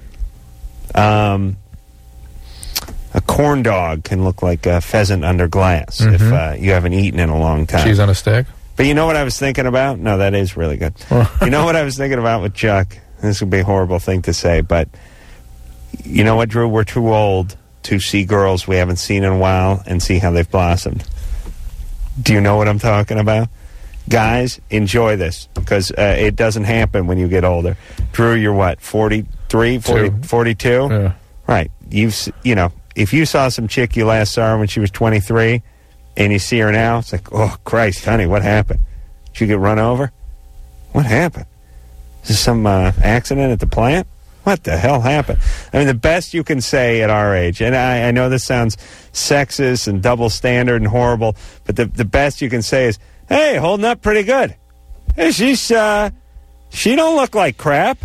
A corn dog can look like a pheasant under glass if you haven't eaten in a long time. Cheese on a stick? But you know what I was thinking about? No, that is really good. You know what I was thinking about with Chuck? This would be a horrible thing to say, but you know what, Drew? We're too old to see girls we haven't seen in a while and see how they've blossomed. Do you know what I'm talking about? Guys, enjoy this, because it doesn't happen when you get older. Drew, you're what, 43, 42? Yeah. Right. If you saw some chick you last saw her when she was 23 and you see her now, it's like, oh, Christ, honey, what happened? Did you get run over? What happened? Is this some accident at the plant? What the hell happened? I mean, the best you can say at our age, and I know this sounds sexist and double standard and horrible, but the best you can say is, hey, holding up pretty good. Hey, she don't look like crap.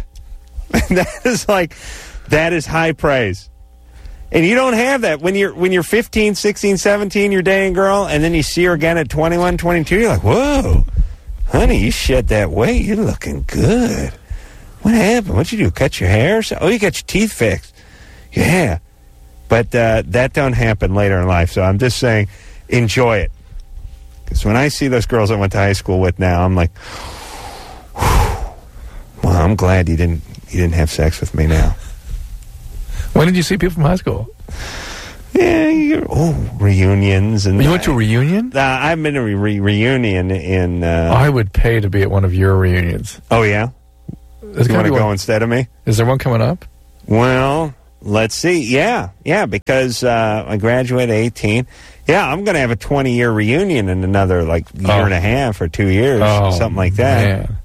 That is high praise. And you don't have that when you're 15, 16, 17, you're dating a girl, and then you see her again at 21, 22, you're like, whoa, honey, you shed that weight. You're looking good. What happened? What'd you do? Cut your hair? Oh, you got your teeth fixed. Yeah. But that don't happen later in life. So I'm just saying, enjoy it. Because when I see those girls I went to high school with now, I'm like, I'm glad you didn't have sex with me now. When did you see people from high school? Yeah, reunions. And you went to a reunion? I've been to a reunion in... I would pay to be at one of your reunions. Oh, yeah? You want to go instead of me? Is there one coming up? Well, let's see. Yeah, because I graduated at 18. Yeah, I'm going to have a 20-year reunion in another, year and a half or 2 years, something like that. Man.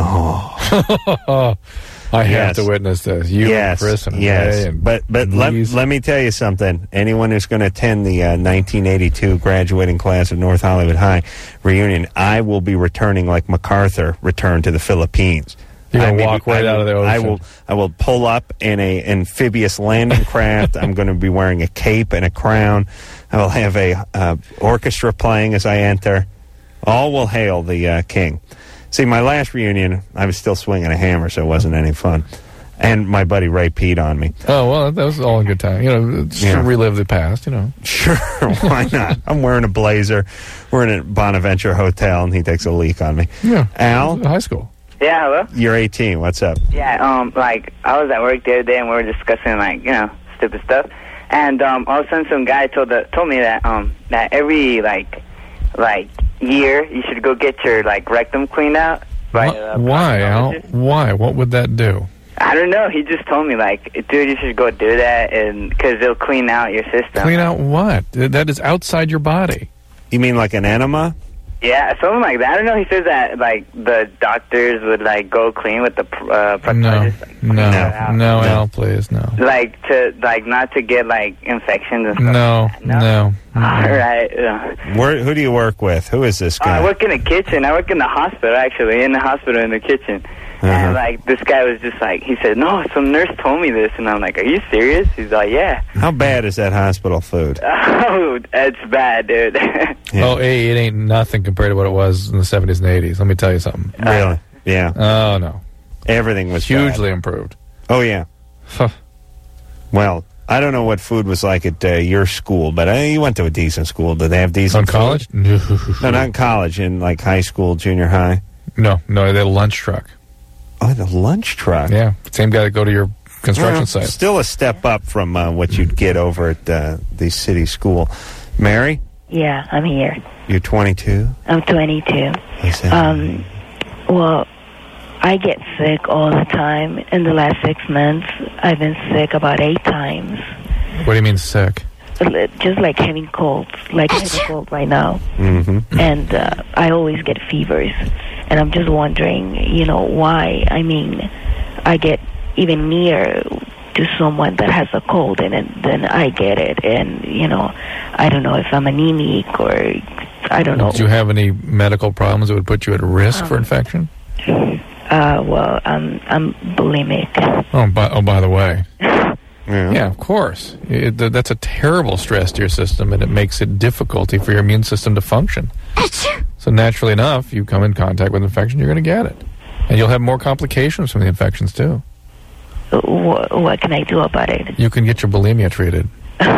Oh. I have to witness this. You and Chris and Ray and but let me tell you something. Anyone who's going to attend the 1982 graduating class of North Hollywood High reunion, I will be returning like MacArthur returned to the Philippines. You're going to walk right out of the ocean. I will pull up in a amphibious landing craft. I'm going to be wearing a cape and a crown. I will have a orchestra playing as I enter. All will hail the king. See, my last reunion, I was still swinging a hammer, so it wasn't any fun. And my buddy Ray peed on me. Oh, well, that was all a good time. Just to relive the past, Sure, why not? I'm wearing a blazer. We're in a Bonaventure hotel, and he takes a leak on me. Yeah. Al? High school. Yeah, hello? You're 18. What's up? Yeah, I was at work the other day, and we were discussing, stupid stuff. And all of a sudden, some guy told me that that every, year you should go get your, rectum cleaned out. Why, Al? Why? What would that do? I don't know. He just told me, dude, you should go do that, and because it'll clean out your system. Clean out what? That is outside your body. You mean like an enema? Yeah, something like that. I don't know. He says that, the doctors would, go clean with the proctologist. No, Al, please, no. Not to get, infections and stuff. No. All right. Who do you work with? Who is this guy? I work in the kitchen. I work in the hospital, actually. In the hospital, in the kitchen. And, this guy was just he said, no, some nurse told me this. And I'm like, are you serious? He's like, yeah. How bad is that hospital food? Oh, it's bad, dude. Oh, hey, it ain't nothing compared to what it was in the 70s and 80s. Let me tell you something. Really? Yeah. Oh, no. Everything was hugely improved. Oh, yeah. Well, I don't know what food was like at your school, but you went to a decent school. Did they have decent food? College? No, not in college. In, high school, junior high? No, they had a lunch truck. Oh, the lunch truck. Yeah, same guy that go to your construction site. Still a step up from what you'd get over at the city school. Mary? Yeah, I'm here. You're 22? I'm 22. Well, I get sick all the time. In the last 6 months, I've been sick about 8 times. What do you mean sick? Just like having colds, like having a cold right now. Mm-hmm. And I always get fevers. And I'm just wondering, why. I mean, I get even near to someone that has a cold, and then I get it. And, I don't know if I'm anemic or I don't know. Do you have any medical problems that would put you at risk for infection? Well, I'm bulimic. Oh, by the way. Yeah, of course. That's a terrible stress to your system, and it makes it difficulty for your immune system to function. So naturally enough, you come in contact with infection, you're going to get it. And you'll have more complications from the infections, too. What can I do about it? You can get your bulimia treated.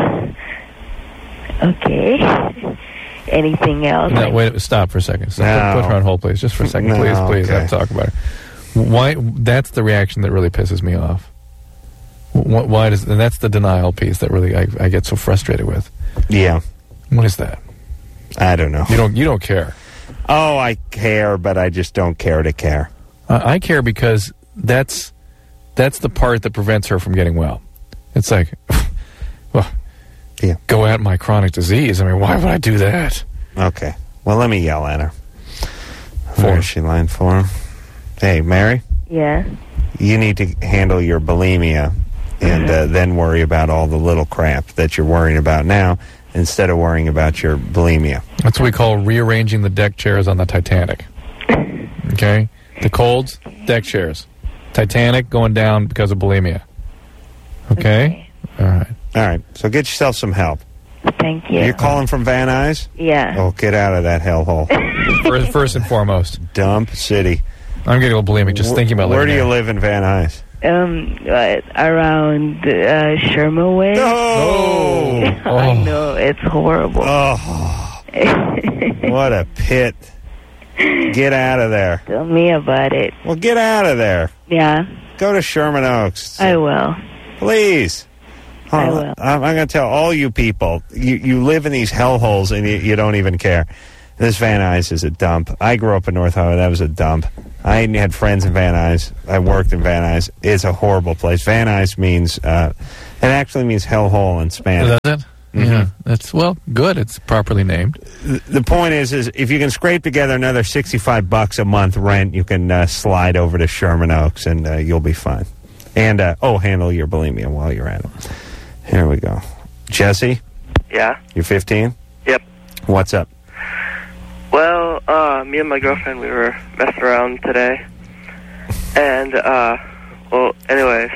Okay. Anything else? No, wait, stop for a second. Put her on hold, please. Just for a second, please. Okay. Let's talk about it. Why? That's the reaction that really pisses me off. Why and that's the denial piece that really I get so frustrated with. Yeah. What is that? I don't know. You don't care. Oh, I care, but I just don't care to care. I care because that's the part that prevents her from getting well. It's like, well, yeah, go at my chronic disease. I mean, why would I do that? Okay. Well, let me yell at her. Where is she? Line 4. Hey, Mary? Yeah? You need to handle your bulimia and then worry about all the little crap that you're worrying about now instead of worrying about your bulimia. That's what we call rearranging the deck chairs on the Titanic. Okay? The colds, deck chairs. Titanic going down because of bulimia. Okay? All right. So get yourself some help. Thank you. You're calling from Van Nuys? Yeah. Oh, get out of that hellhole. First and foremost. Dump city. I'm getting a little bulimic just thinking about living there. Where do you live in Van Nuys? Around Sherman Way. Oh! I know, it's horrible. Oh. What a pit. Get out of there. Tell me about it. Well, get out of there. Yeah. Go to Sherman Oaks. I will. Please. I will. I'm going to tell all you people, you live in these hellholes and you don't even care. This Van Nuys is a dump. I grew up in North Hollywood. That was a dump. I had friends in Van Nuys. I worked in Van Nuys. It's a horrible place. Van Nuys means, it actually means hellhole in Spanish. Does it? Mm-hmm. Yeah. That's, well, good. It's properly named. The point is if you can scrape together another $65 a month rent, you can slide over to Sherman Oaks and you'll be fine. And, handle your bulimia while you're at it. Here we go. Jesse? Yeah? You're 15? Yep. What's up? Well, me and my girlfriend, we were messing around today. And, anyways,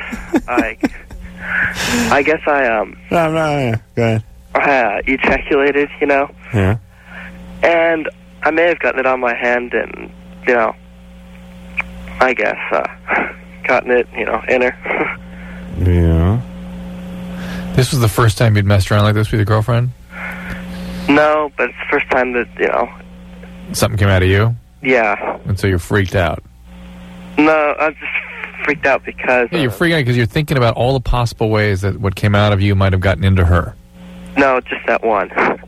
I guess I, go ahead. I ejaculated, Yeah. And I may have gotten it on my hand and, I guess, gotten it, in her. Yeah. This was the first time you'd messed around like this with your girlfriend? No, but it's the first time that, Something came out of you? Yeah. And so you're freaked out? No, I'm just freaked out because... Yeah, you're freaking out because you're thinking about all the possible ways that what came out of you might have gotten into her. No, just that one.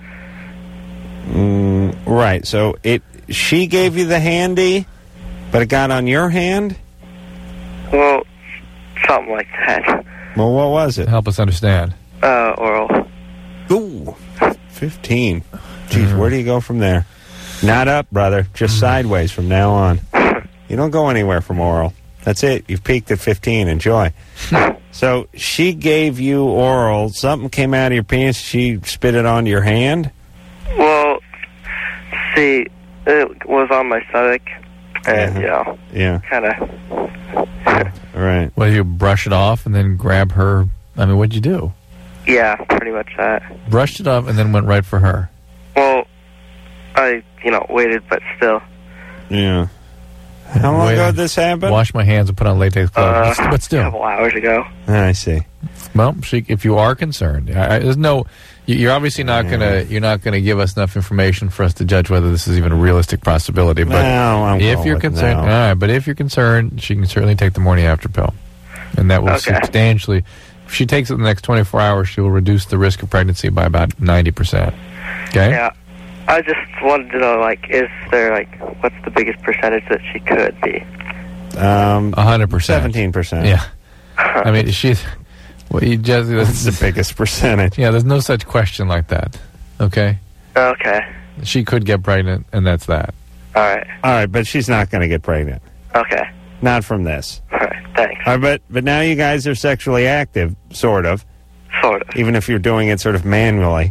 Right, so she gave you the handy, but it got on your hand? Well, something like that. Well, what was it? Help us understand. Oral. Ooh, 15. Jeez, where do you go from there? Not up, brother. Just sideways from now on. You don't go anywhere from oral. That's it. You've peaked at 15. Enjoy. So she gave you oral. Something came out of your penis. She spit it onto your hand? Well, see, it was on my stomach. And, Yeah. kind of... Right. Well, you brush it off and then grab her. I mean, what'd you do? Yeah, pretty much that. Brushed it off and then went right for her. Well, I, waited, but still. Yeah. How long ago did this happen? Wash my hands and put on latex gloves. But still. A couple hours ago. I see. Well, if you are concerned, there's no... You're obviously not you're not gonna give us enough information for us to judge whether this is even a realistic possibility. But if you're concerned, all right. But if you're concerned, she can certainly take the morning after pill, and that will substantially. If she takes it the next 24 hours, she will reduce the risk of pregnancy by about 90%. Okay. Yeah, I just wanted to know, is there what's the biggest percentage that she could be? 100%. 17%. Yeah. I mean, she's. Well, that's the biggest percentage. Yeah, there's no such question like that. Okay? Okay. She could get pregnant, and that's that. All right. All right, but she's not going to get pregnant. Okay. Not from this. All right, thanks. All right, but now you guys are sexually active, sort of. Sort of. Even if you're doing it sort of manually.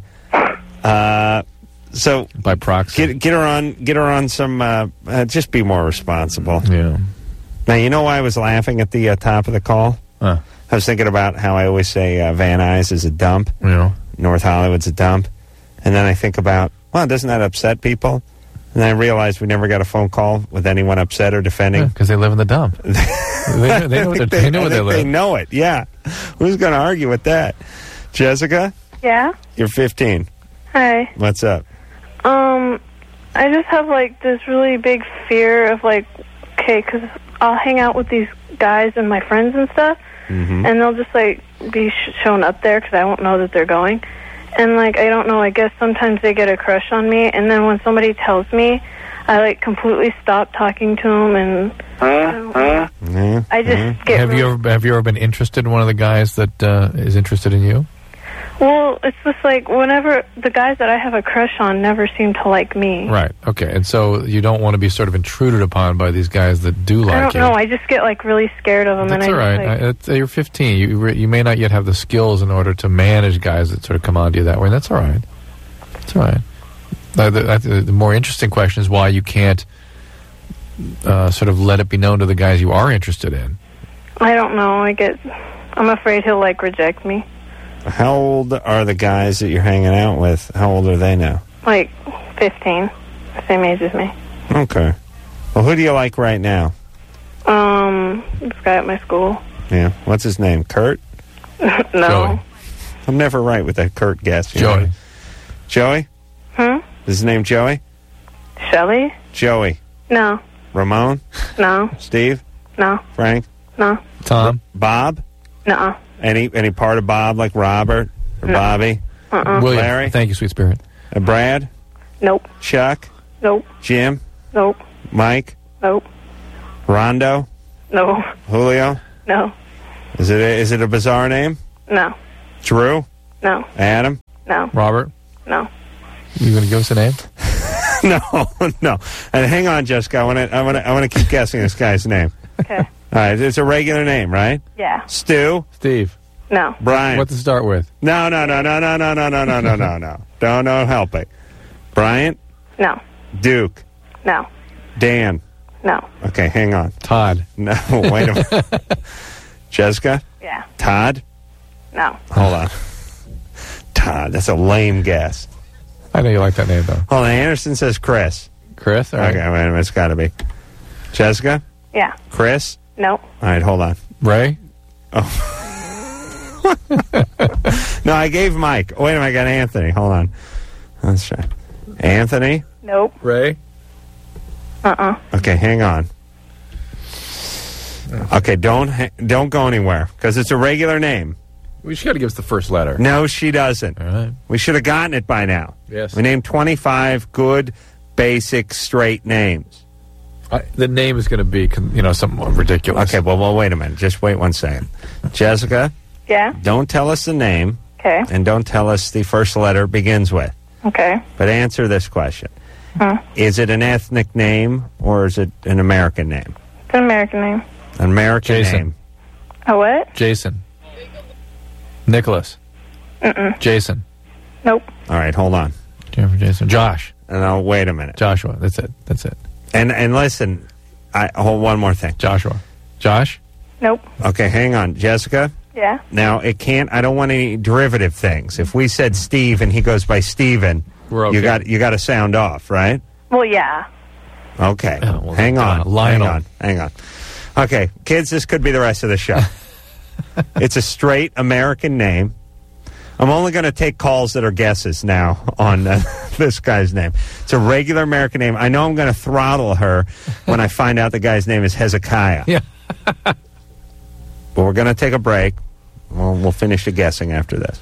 So by proxy. Get her on some, just be more responsible. Yeah. Now, you know why I was laughing at the top of the call? I was thinking about how I always say Van Nuys is a dump. Yeah. North Hollywood's a dump. And then I think about, well, doesn't that upset people? And then I realized we never got a phone call with anyone upset or defending. Because they live in the dump. they know where they live. They know it, yeah. Who's going to argue with that? Jessica? Yeah? You're 15. Hi. What's up? I just have, this really big fear of, because I'll hang out with these guys and my friends and stuff, and they'll just, be shown up there because I won't know that they're going. And, I don't know, I guess sometimes they get a crush on me, and then when somebody tells me, I, completely stop talking to them, and I just get... Have you ever been interested in one of the guys that is interested in you? Well, it's just whenever the guys that I have a crush on never seem to like me. Right, okay. And so you don't want to be sort of intruded upon by these guys that do like you. I don't know. I just get, really scared of them. That's and all right. You're 15. You may not yet have the skills in order to manage guys that sort of come on to you that way. And that's all right. That's all right. The more interesting question is why you can't sort of let it be known to the guys you are interested in. I don't know. I'm afraid he'll, reject me. How old are the guys that you're hanging out with? How old are they now? 15. Same age as me. Okay. Well, who do you like right now? This guy at my school. Yeah. What's his name? Kurt? No. Joey. I'm never right with that Kurt guess. Joey. Joey? Is his name Joey? Shelley? Joey. No. Ramon? No. Steve? No. Frank? No. Tom? Bob? No. Any part of Bob, like Robert or Bobby? Uh-uh. William. Larry? Thank you, sweet spirit. Brad? Nope. Chuck? Nope. Jim? Nope. Mike? Nope. Rondo? No. Julio? No. Is it a bizarre name? No. Drew? No. Adam? No. Robert? No. You going to give us a name? No. And hang on, Jessica. I want to keep guessing this guy's name. Okay. All right, it's a regular name, right? Yeah. Stu? Steve? No. Brian? What to start with? No. Don't help it. Bryant? No. Duke? No. Dan? No. Okay, hang on. Todd? No, wait a minute. Jessica? Yeah. Todd? No. Hold on. Todd, that's a lame guess. I know you like that name, though. Hold on, Anderson says Chris. Chris? All right. Okay, wait a minute, it's got to be. Jessica? Yeah. Chris? No. All right, hold on. Ray? Oh. No, I gave Mike. Wait a minute, I got Anthony. Hold on. Let's try. Anthony? Nope. Ray? Uh-uh. Okay, hang on. Okay, don't go anywhere, because it's a regular name. We should got to give us the first letter. No, she doesn't. All right. We should have gotten it by now. Yes. We named 25 good, basic, straight names. The name is going to be, something ridiculous. Okay, well, wait a minute. Just wait 1 second. Jessica, Yeah. don't tell us the name, Okay. and don't tell us the first letter it begins with. Okay. But answer this question. Huh. Is it an ethnic name, or is it an American name? It's an American name. An American Jason. name. A what? Jason. Nicholas. Mm-mm. Jason. Nope. All right, hold on. Jason. Josh. No, wait a minute. Joshua. That's it. And listen, hold one more thing. Joshua. Josh? Nope. Okay, hang on. Jessica? Yeah. Now, I don't want any derivative things. If we said Steve and he goes by Steven, we're okay. you got to sound off, right? Well, yeah. Okay. Well, hang on. Lionel. Hang on. Okay, kids, this could be the rest of the show. It's a straight American name. I'm only going to take calls that are guesses now on this guy's name. It's a regular American name. I know I'm going to throttle her when I find out the guy's name is Hezekiah. Yeah. But we're going to take a break. We'll finish the guessing after this.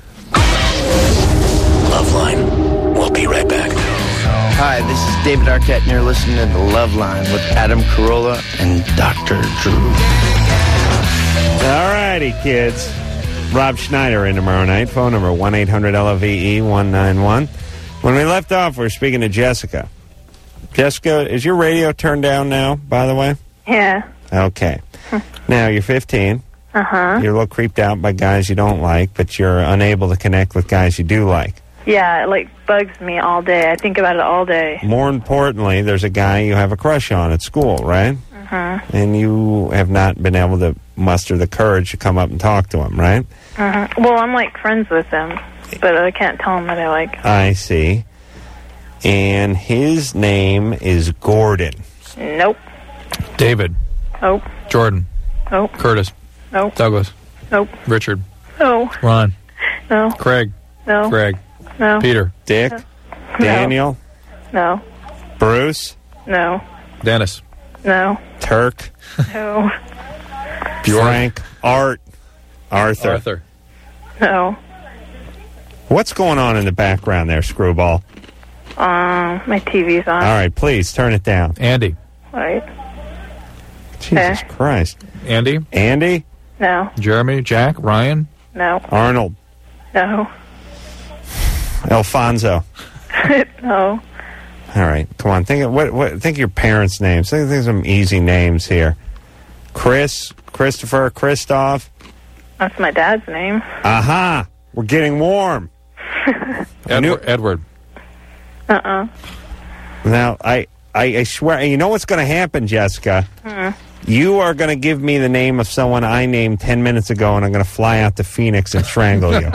Loveline. We'll be right back. Hi, this is David Arquette, and you're listening to The Love Line with Adam Carolla and Dr. Drew. All righty, kids. Rob Schneider in tomorrow night. Phone number 1-800-LOVE-191. When we left off, we were speaking to Jessica. Jessica, is your radio turned down now, by the way? Yeah. Okay. Now, you're 15. Uh-huh. You're a little creeped out by guys you don't like, but you're unable to connect with guys you do like. Yeah, it, bugs me all day. I think about it all day. More importantly, there's a guy you have a crush on at school, right? Uh-huh. And you have not been able to muster the courage to come up and talk to him, right? Uh-huh. Well, I'm, friends with him, but I can't tell him that I like him. I see. And his name is Gordon. Nope. David. Nope. Jordan. Nope. Curtis. Nope. Douglas. Nope. Richard. No. Ron. No. Craig. No. Greg. No. Peter. Dick. No. Daniel. No. Bruce. No. Dennis. No. Turk. No. Frank. Art. Arthur. No. What's going on in the background there, Screwball? My TV's on. All right, please turn it down. Andy. All right. Jesus Christ. Andy. Andy? No. Jeremy. Jack. Ryan. No. Arnold. No. Alfonso. No. All right, come on. Think of your parents' names. Think of some easy names here. Chris, Christopher, Christoph. That's my dad's name. Aha! We're getting warm. Edward. Uh-uh. Now, I swear, you know what's going to happen, Jessica? You are going to give me the name of someone I named 10 minutes ago, and I'm going to fly out to Phoenix and strangle you.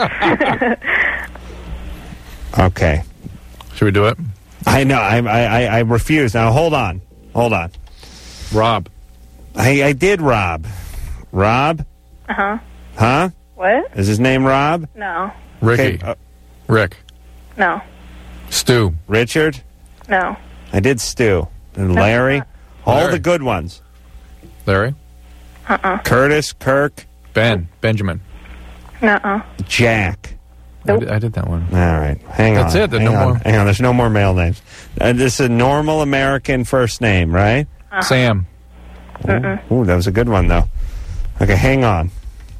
Okay. Should we do it? I know. I refuse. Now, hold on. Rob. I did Rob. Rob? Uh-huh. Huh? What? Is his name Rob? No. Ricky. Okay, Rick. No. Stu. Richard? No. I did Stu. And Larry? All Larry. the good ones. Larry? Curtis, Kirk. Benjamin. Nuh-uh. Jack. I did that one. All right. Hang on. That's it. There's Hang no on. more. Hang on. There's no more male names. This is a normal American first name, right? Sam. Ooh, that was a good one, though. Okay, hang on.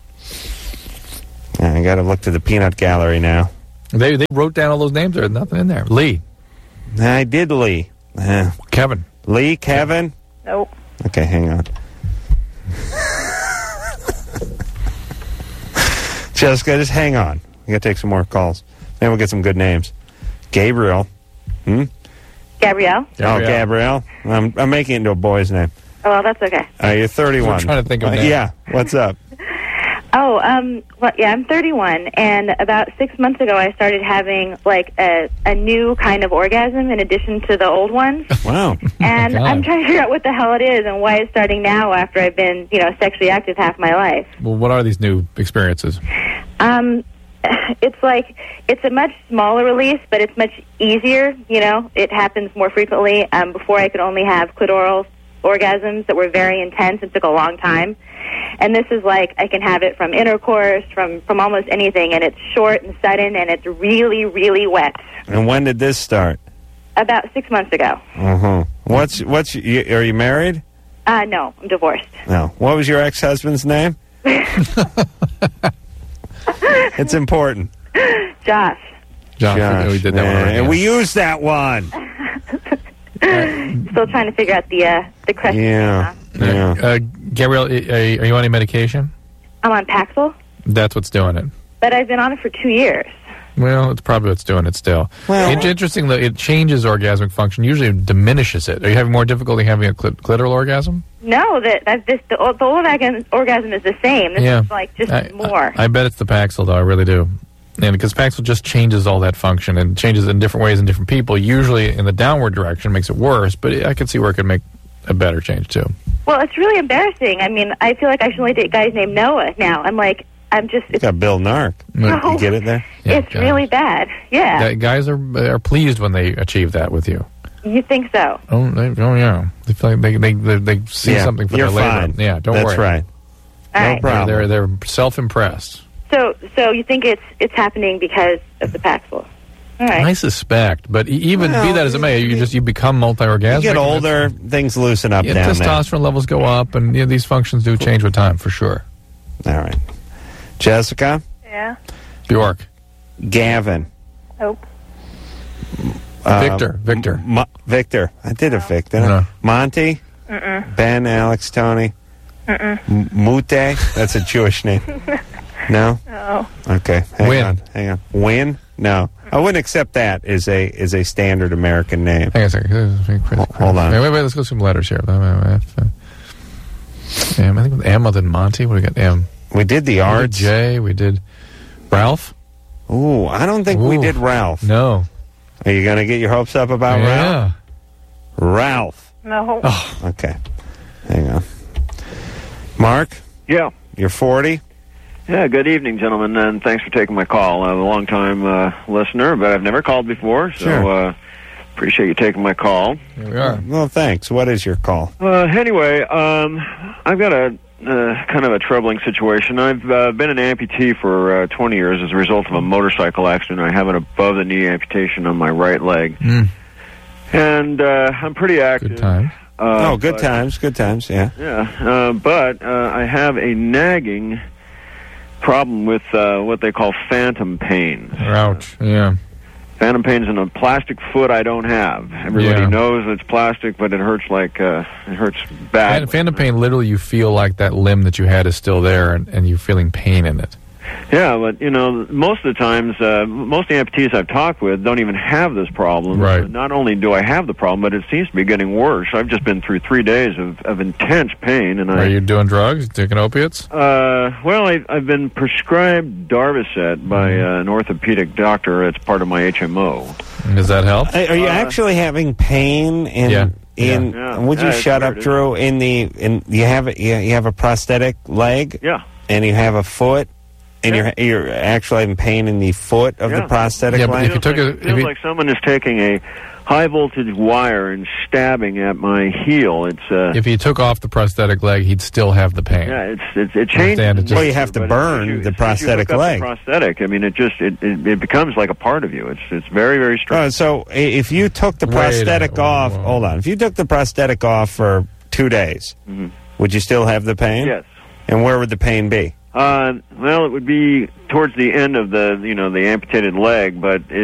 I got to look to the peanut gallery now. They wrote down all those names. There's nothing in there. Lee. I did Lee. Kevin. Lee, Kevin? Nope. Okay, hang on. Jessica, just hang on. We got to take some more calls. Then we'll get some good names. Gabriel. Gabrielle? Oh, Gabrielle. I'm making it into a boy's name. Oh, well, that's okay. You're 31. I'm trying to think of names. Yeah, what's up? Oh, well, yeah, I'm 31, and about 6 months ago, I started having like a new kind of orgasm in addition to the old ones. Wow! And I'm trying to figure out what the hell it is and why it's starting now after I've been, sexually active half my life. Well, what are these new experiences? It's like it's a much smaller release, but it's much easier. It happens more frequently. Before I could only have clitoral orgasms that were very intense and took a long time. And this is like I can have it from intercourse, from almost anything, and it's short and sudden, and it's really, really wet. And when did this start? About 6 months ago. Are you married? No, I'm divorced. No. What was your ex-husband's name? It's important. Josh. Josh. We did that one. And we used that one. Still trying to figure out the question. Yeah. Gabrielle, are you on any medication? I'm on Paxil, That's what's doing it. but I've been on it for 2 years. Well, it's probably what's doing it still. Well, it's interesting that it changes orgasmic function. Usually it diminishes it. Are you having more difficulty having a clitoral orgasm? No, the old orgasm is the same. This is like just more. I bet it's the Paxil, though. I really do. And because Paxil just changes all that function and changes it in different ways in different people. Usually in the downward direction makes it worse, but I could see where it could make a better change, too. Well, it's really embarrassing. I mean, I feel like I should only date guys named Noah now. You got Bill Narc. No. You get it there? Yeah, it's really bad. Yeah. Guys are pleased when they achieve that with you. You think so? Oh yeah. They feel like they see something for you're their labor. fine. Yeah, don't worry. That's right. All No right. problem. They're self-impressed. So you think it's happening because of the Paxil? All right. I suspect, but even be that as it may, you become multi-orgasmic. You get older, things loosen up down there. Testosterone levels go up, and these functions do change with time, for sure. All right. Jessica? Yeah. Bjork. Gavin? Nope. Victor. Victor. I did a Vic, didn't I? Monty? Ben, Alex, Tony? Mute? That's a Jewish name. No? No. Okay. Hang on. Win? No. I wouldn't accept that as a standard American name. Hang on a second. Hold on. Wait, let's go some letters here. M, I think with M other than Monty. What do we got? M. We did the arts. We did J. We did Ralph. Ooh, I don't think we did Ralph. No. Are you going to get your hopes up about Ralph? Ralph. No. Oh. Okay. Hang on. Mark? Yeah. You're 40? Yeah, good evening, gentlemen, and thanks for taking my call. I'm a long-time listener, but I've never called before, so appreciate you taking my call. Here we are. Well, thanks. What is your call? Anyway, I've got a kind of a troubling situation. I've been an amputee for 20 years as a result of a motorcycle accident. I have an above-the-knee amputation on my right leg. And I'm pretty active. Good times. Good times, yeah. Yeah, but I have a nagging problem with what they call phantom pains. Ouch, yeah. Phantom pains in a plastic foot I don't have. Everybody knows it's plastic, but it hurts it hurts bad. Phantom pain, literally you feel like that limb that you had is still there and you're feeling pain in it. Yeah, but, most of the times, most amputees I've talked with don't even have this problem. Right. Not only do I have the problem, but it seems to be getting worse. I've just been through 3 days of intense pain. And Are you doing drugs, taking opiates? Well, I've been prescribed Darvocet by an orthopedic doctor. It's part of my HMO. Does that help? Are you actually having pain would you shut up, Drew? You have a prosthetic leg? Yeah. And you have a foot? And you're actually having pain in the foot of the prosthetic leg? But if it feels like someone is taking a high-voltage wire and stabbing at my heel. If he took off the prosthetic leg, he'd still have the pain. Yeah, it changes. Well, you have to burn the prosthetic leg. The prosthetic, I mean, it becomes like a part of you. It's very, very strange. So if you took the prosthetic off, hold on. If you took the prosthetic off for 2 days, would you still have the pain? Yes. And where would the pain be? Well, it would be towards the end of the amputated leg, but